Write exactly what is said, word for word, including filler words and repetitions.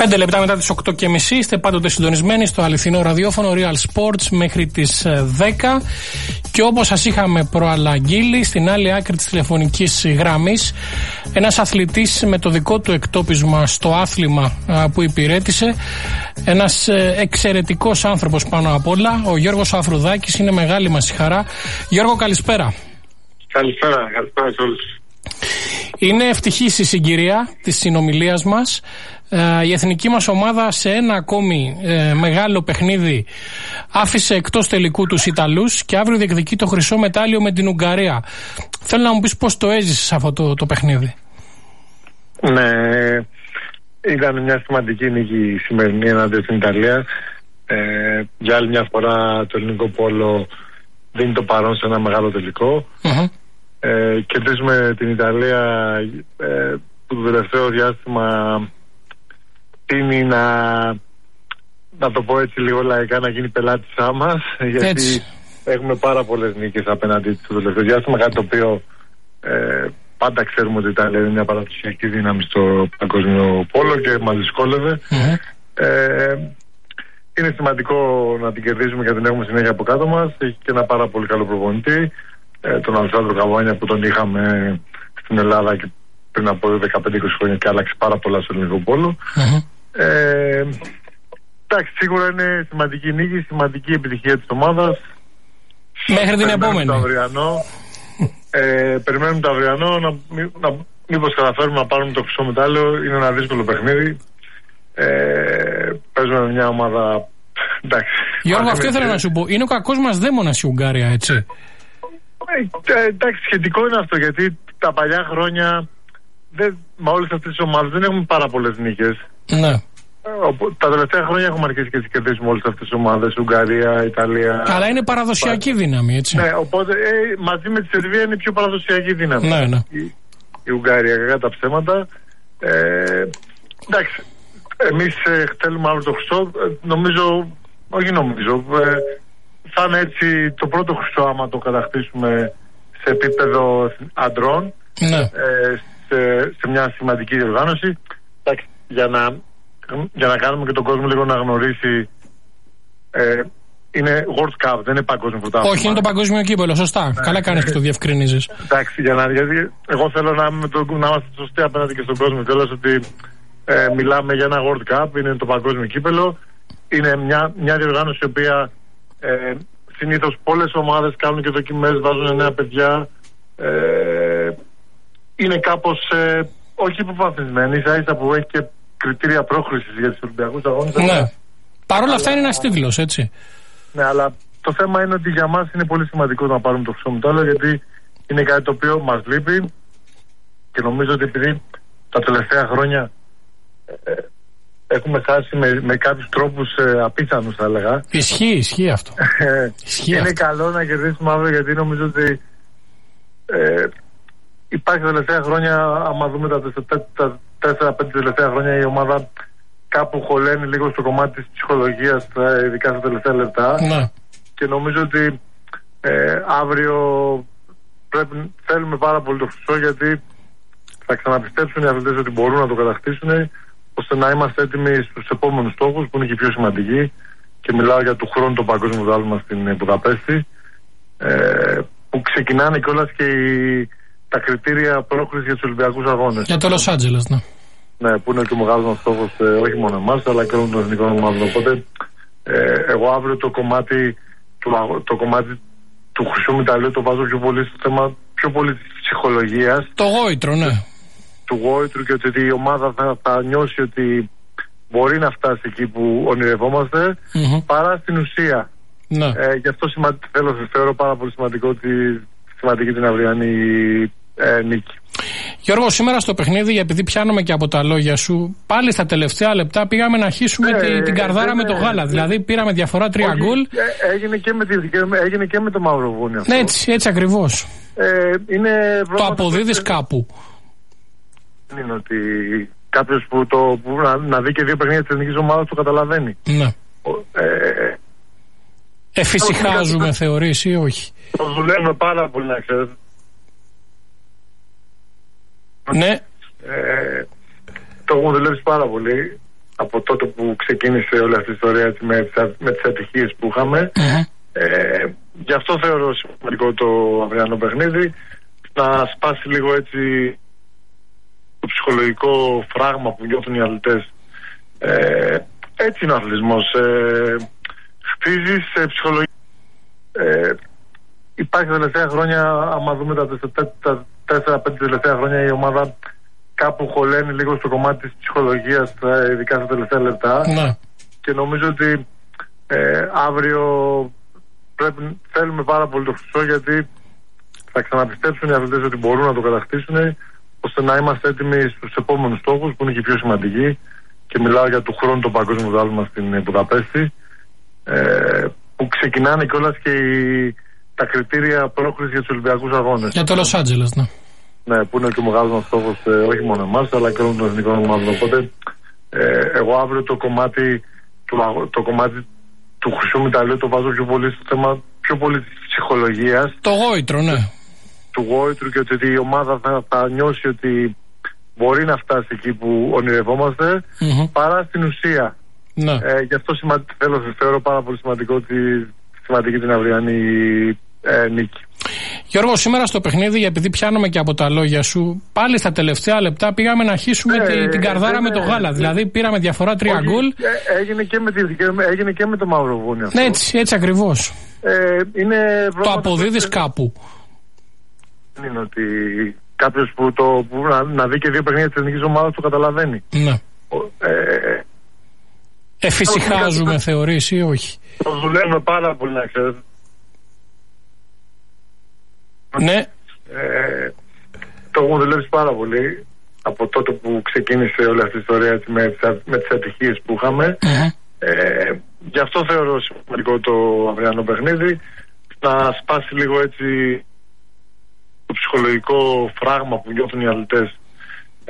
Πέντε λεπτά μετά τις οκτώ και μισή είστε πάντοτε συντονισμένοι στο αληθινό ραδιόφωνο Real Sports μέχρι τις δέκα. Και όπως σας είχαμε προαναγγείλει, στην άλλη άκρη της τηλεφωνικής γραμμής ένας αθλητής με το δικό του εκτόπισμα στο άθλημα που υπηρέτησε, ένας εξαιρετικός άνθρωπος πάνω απ' όλα, ο Γιώργος Αφρουδάκης. Είναι μεγάλη μας η χαρά. Γιώργο, καλησπέρα. Καλησπέρα, καλησπέρα σε όλους. Είναι ευτυχής η συγκυρία της συνομιλίας μας. Ε, η εθνική μας ομάδα σε ένα ακόμη ε, μεγάλο παιχνίδι άφησε εκτός τελικού τους Ιταλούς και αύριο διεκδικεί το χρυσό μετάλλιο με την Ουγγαρία. Θέλω να μου πεις πώς το έζησες αυτό το, το παιχνίδι. Ναι, ήταν μια σημαντική νίκη σημερινή εναντίον στην Ιταλία. Ε, για άλλη μια φορά το ελληνικό πόλο δίνει το παρόν σε ένα μεγάλο τελικό. Mm-hmm. Ε, κερδίζουμε την Ιταλία ε, που το τελευταίο διάστημα τείνει να, να το πω έτσι λίγο λαϊκά, να γίνει πελάτησά μας, γιατί έτσι έχουμε πάρα πολλές νίκες απέναντι στο τελευταίο διάστημα, κάτι το οποίο ε, πάντα ξέρουμε ότι η Ιταλία είναι μια παραδοσιακή δύναμη στο παγκόσμιο πόλο και μας δυσκόλευε. Mm-hmm. Ε, είναι σημαντικό να την κερδίσουμε και να την έχουμε συνέχεια από κάτω μας. Έχει και ένα πάρα πολύ καλό προπονητή, ε, τον Αλεσάνδρο Καβάνια, που τον είχαμε στην Ελλάδα και πριν από δεκαπέντε είκοσι χρόνια και άλλαξε πάρα πολλά στο ελληνικό πόλο. Mm-hmm. Ε, εντάξει, σίγουρα είναι σημαντική νίκη, σημαντική επιτυχία της ομάδας. Μέχρι την επόμενη. Το αυριανό, ε, περιμένουμε το αυριανό να, να, μήπως καταφέρουμε να πάρουμε το χρυσό μετάλλιο. Είναι ένα δύσκολο παιχνίδι. Ε, παίζουμε με μια ομάδα. Εντάξει. Γιώργο, αυτό ήθελα να σου πω. Είναι ο κακός μας δαίμονας η Ουγγαρία, έτσι. Ε, ε, εντάξει, σχετικό είναι αυτό, γιατί τα παλιά χρόνια δεν, με όλες αυτές τις ομάδες δεν έχουμε πάρα πολλές νίκες. Ναι. Τα τελευταία χρόνια έχουμε αρχίσει και τις κερδίσουμε όλες αυτές τις ομάδες, Ουγγαρία, Ιταλία. Αλλά είναι παραδοσιακή πα... δύναμη, έτσι. Ναι, οπότε ε, μαζί με τη Σερβία είναι η πιο παραδοσιακή δύναμη. Ναι, ναι. Η, η Ουγγαρία, κακά τα ψέματα. Ε, εντάξει, εμείς ε, θέλουμε αύριο το χρυσό. Ε, νομίζω, όχι νομίζω, ε, θα είναι έτσι το πρώτο χρυσό άμα το κατακτήσουμε σε επίπεδο αντρών. Ναι. Ε, σε, σε μια σημαντική διοργάνωση. Εντάξει, για να για να κάνουμε και τον κόσμο λίγο να γνωρίσει, ε, είναι World Cup, δεν είναι παγκόσμιο πρωτάθλημα. Όχι, είναι το παγκόσμιο κύπελλο, σωστά. Ναι. Καλά κάνεις και το διευκρινίζεις. Εντάξει, για να, γιατί εγώ θέλω να, με το, να είμαστε σωστοί απέναντι και στον κόσμο. Θέλω ότι ε, μιλάμε για ένα World Cup, είναι το παγκόσμιο κύπελλο. Είναι μια, μια διοργάνωση η οποία ε, συνήθως πολλές ομάδες κάνουν και δοκιμές, βάζουν νέα παιδιά. Ε, είναι κάπως ε, όχι υποβαθμισμένη, ίσα ίσα που έχει και κριτήρια πρόκρισης για τους Ολυμπιακούς Αγώνες. Ναι. Παρ' όλα αυτά είναι ένας τίτλος, έτσι. Ναι, αλλά το θέμα είναι ότι για μας είναι πολύ σημαντικό να πάρουμε το χρυσό μετάλλιο, γιατί είναι κάτι το οποίο μας λείπει και νομίζω ότι επειδή τα τελευταία χρόνια ε, έχουμε χάσει με, με κάποιους τρόπους ε, απίθανους, θα έλεγα. Ισχύει, ισχύει αυτό. ισχύει είναι αυτό. καλό να κερδίσουμε αύριο, γιατί νομίζω ότι ε, υπάρχει τα τελευταία χρόνια, άμα δούμε τα, τα, τα τέσσερα πέντε τελευταία χρόνια, η ομάδα κάπου χωλαίνει λίγο στο κομμάτι της ψυχολογίας, ειδικά στα τελευταία λεπτά. Ναι. Και νομίζω ότι ε, αύριο πρέπει, θέλουμε πάρα πολύ το χρυσό, γιατί θα ξαναπιστέψουν οι αθλητές ότι μπορούν να το κατακτήσουν, ώστε να είμαστε έτοιμοι στους επόμενους στόχους, που είναι και οι πιο σημαντικοί. Και μιλάω για του χρόνου το παγκόσμιο πρωτάθλημα στην Βουδαπέστη, ε, που ξεκινάνε κιόλας και οι τα κριτήρια πρόκρισης για τους Ολυμπιακούς Αγώνες. Για το Λος Άντζελες, ναι. Ναι, που είναι και ο μεγάλος μας στόχος, ε, όχι μόνο εμάς, αλλά και όλων των εθνικών ομάδων. Οπότε, ε, εγώ αύριο το κομμάτι του, το κομμάτι του χρυσού μεταλλίου το βάζω πιο πολύ στο θέμα, πιο πολύ της ψυχολογίας. Το γόητρο, ναι. Του γόητρου, και ότι η ομάδα θα, θα νιώσει ότι μπορεί να φτάσει εκεί που ονειρευόμαστε, mm-hmm. παρά στην ουσία. Ναι. Ε, γι' αυτό σημα... θέλω, θεωρώ πάρα πολύ σημαντικό ότι σημαντική την αυριανή ε, νίκη. Γιώργο, σήμερα στο παιχνίδι, επειδή πιάνομαι και από τα λόγια σου, πάλι στα τελευταία λεπτά πήγαμε να αρχίσουμε ε, την, την καρδάρα ε, με το γάλα. Ε, δηλαδή πήραμε διαφορά τρία γκολ. Ε, έγινε, και με, έγινε και με το Μαυροβούνιο αυτό. Ναι, έτσι, έτσι ακριβώς. Ε, είναι το αποδίδεις κάπου. Δεν είναι ότι κάποιος που, το, που να, να δει και δύο παιχνίδια της εθνικής ομάδας το καταλαβαίνει. Ναι. Ε, Εφησυχάζουμε, θεωρείς, ή όχι? Το δουλεύουμε πάρα πολύ, να ξέρετε. Ναι. Ε, το έχουμε δουλέψει πάρα πολύ. από τότε που ξεκίνησε όλη αυτή η ιστορία έτσι, με, με τις ατυχίες που είχαμε. Mm-hmm. Ε, γι' αυτό θεωρώ σημαντικό το αυριανό παιχνίδι, να σπάσει λίγο έτσι το ψυχολογικό φράγμα που νιώθουν οι αθλητές. Ε, έτσι είναι ο αθλητισμός. Ε, χτίζεις ε, ψυχολογία. Ε, υπάρχει τα τελευταία χρόνια, άμα δούμε τα, τα τέσσερα πέντε τελευταία χρόνια, η ομάδα κάπου χωλαίνει λίγο στο κομμάτι της ψυχολογίας, ειδικά στα τελευταία λεπτά. Ναι. Και νομίζω ότι ε, αύριο πρέπει, θέλουμε πάρα πολύ το χρυσό, γιατί θα ξαναπιστέψουν οι αθλητές ότι μπορούν να το κατακτήσουν, ώστε να είμαστε έτοιμοι στους επόμενους στόχους που είναι και οι πιο σημαντικοί. Και μιλάω για του χρόνου το παγκόσμιο πρωτάθλημα στην Βουδαπέστη, ε, που ξεκινάνε κιόλας και οι, τα κριτήρια πρόκρισης για τους Ολυμπιακούς Αγώνες. Για το Λος Άντζελες, ναι. Ναι, που είναι και ο μεγάλος μας στόχος, ε, όχι μόνο εμάς, αλλά και όλων των εθνικών ομάδων. Οπότε, ε, εγώ αύριο το κομμάτι του, το κομμάτι του χρυσού μεταλλείου το βάζω πιο πολύ στο θέμα, πιο πολύ της ψυχολογίας. Το γόητρο, ναι. Του γόητρου, και ότι η ομάδα θα, θα νιώσει ότι μπορεί να φτάσει εκεί που ονειρευόμαστε, mm-hmm. παρά στην ουσία. Ναι. Ε, γι' αυτό σημαντικό, θέλω, θεωρώ πάρα πολύ σημαντικό ότι σημαντική την αυριανή ε, νίκη. Γιώργο, σήμερα στο παιχνίδι, επειδή πιάνομαι και από τα λόγια σου, πάλι στα τελευταία λεπτά πήγαμε να αρχίσουμε ε, την, την καρδάρα ε, με το γάλα. Ε, δηλαδή πήραμε διαφορά τρία γκολ. Ε, έγινε, και με, έγινε και με το Μαυροβούνιο. Ναι, έτσι, έτσι ακριβώς. Ε, είναι το αποδίδεις κάπου. Δεν είναι ότι κάποιος που, το, που να, να δει και δύο παιχνίδια της εθνικής ομάδας το καταλαβαίνει. Ναι. Ε, Εφησυχάζουμε, θεωρείς ή όχι? Το δουλεύουμε πάρα πολύ, να ξέρετε. Ναι. Ε, το έχουμε δουλέψει πάρα πολύ από τότε που ξεκίνησε όλη αυτή η ιστορία έτσι, με, με τις ατυχίες που είχαμε. Mm-hmm. Ε, γι' αυτό θεωρώ σημαντικό το αυριανό παιχνίδι, να σπάσει λίγο έτσι το ψυχολογικό φράγμα που νιώθουν οι αθλητές.